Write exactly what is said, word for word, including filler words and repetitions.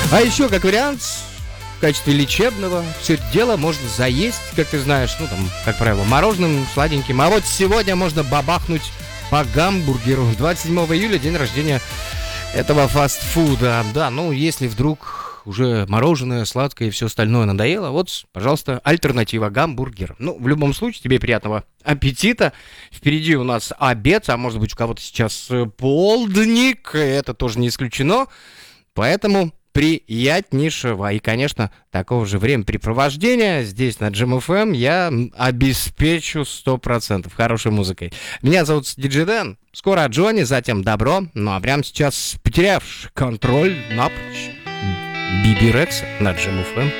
А еще, как вариант, в качестве лечебного, все это дело можно заесть, как ты знаешь, ну там, как правило, мороженым, сладеньким. А вот сегодня можно бабахнуть по гамбургеру. двадцать седьмого июля, день рождения этого фастфуда. Да, ну, если вдруг уже мороженое, сладкое и все остальное надоело, вот, пожалуйста, альтернатива — гамбургер. Ну, в любом случае, тебе приятного аппетита. Впереди у нас обед, а может быть, у кого-то сейчас полдник, это тоже не исключено. Поэтому приятнейшего и, конечно, такого же времяпрепровождения здесь на Джем эф эм я обеспечу сто процентов хорошей музыкой. Меня зовут Диджей Дэн. Скоро Джонни, затем Добро. Ну а прямо сейчас, потерявший контроль напрочь, Биби Рекса на Джем эф эм.